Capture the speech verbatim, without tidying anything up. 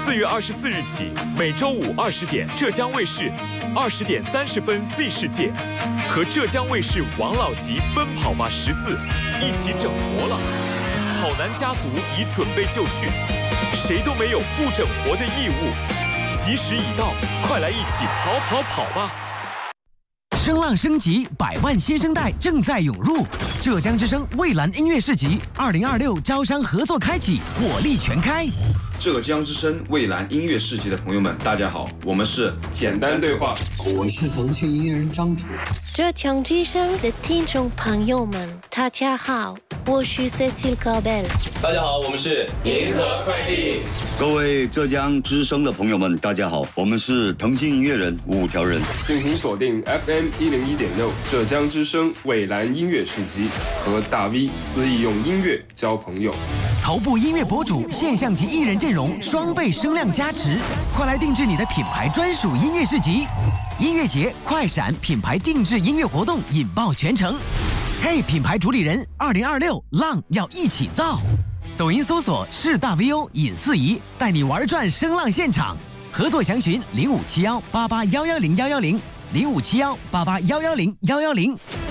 四月二十四日起，每周五二十点，浙江卫视二十点三十分 Z 世界和浙江卫视王老吉奔跑吧十四一起整活了。跑男家族已准备就绪，谁都没有不整活的义务。吉时已到，快来一起跑跑跑吧！ 声浪升级，百万新生代正在涌入。浙江之声蔚蓝音乐市集二零二六招商合作开启，火力全开。 浙江之声蔚蓝音乐市集的朋友们，大家好，我们是简单对话， 我是腾讯音乐人张楚。 浙江之声的听众朋友们，大家好，我是 Cecile Cabel。 大家好，我们是银河快递。 各位浙江之声的朋友们，大家好，我们是腾讯音乐人五条人。 敬请锁定 F M 一零一点六浙江之声蔚蓝音乐市集，和大 V 肆意用音乐交朋友。 头部音乐博主、现象级艺人阵容双倍声量加持，快来定制你的品牌专属音乐市集。音乐节快闪品牌定制音乐活动引爆全城。嘿，品牌主理人，二零二六浪要一起造。抖音搜索是大 V O 尹四仪，带你玩转声浪现场。合作详询零五七幺八八幺幺零幺幺零零五七幺八八幺幺零幺幺零。